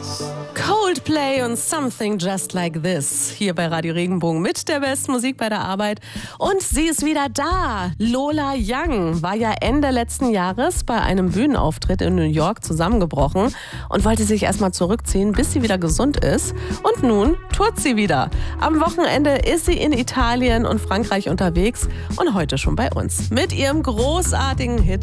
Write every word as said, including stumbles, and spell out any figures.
Coldplay und Something Just Like This hier bei Radio Regenbogen mit der besten Musik bei der Arbeit. Und sie ist wieder da. Lola Young war ja Ende letzten Jahres bei einem Bühnenauftritt in New York zusammengebrochen und wollte sich erstmal zurückziehen, bis sie wieder gesund ist. Und nun tourt sie wieder. Am Wochenende ist sie in Italien und Frankreich unterwegs und heute schon bei uns mit ihrem großartigen Hit